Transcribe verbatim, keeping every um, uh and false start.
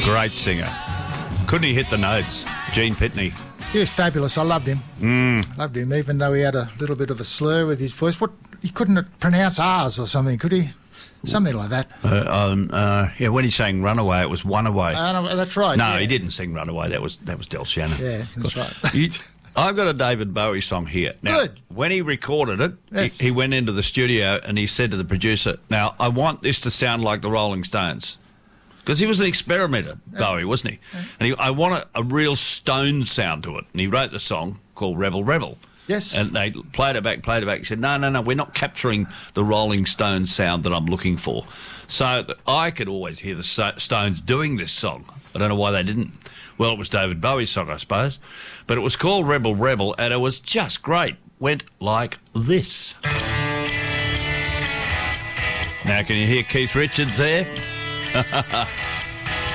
Great singer. Couldn't he hit the notes? Gene Pitney. He was fabulous. I loved him. Mm. Loved him, even though he had a little bit of a slur with his voice. What he couldn't pronounce R's or something, could he? Something like that. Uh, um, uh, yeah, when he sang Runaway, it was One Away. Uh, that's right. No, yeah. he didn't sing Runaway. That was that was Del Shannon. Yeah, that's right. You, I've got a David Bowie song here. Now, Good. When he recorded it, Yes. he, he went into the studio and he said to the producer, now, I want this to sound like the Rolling Stones. Because he was an experimenter, Bowie, wasn't he? And he, I want a, a real Stone sound to it. And he wrote the song called Rebel Rebel. Yes. And they played it back, played it back. He said, no, no, no, we're not capturing the Rolling Stones sound that I'm looking for. So that I could always hear the Stones doing this song. I don't know why they didn't. Well, it was David Bowie's song, I suppose. But it was called Rebel Rebel, and it was just great. Went like this. Now, can you hear Keith Richards there?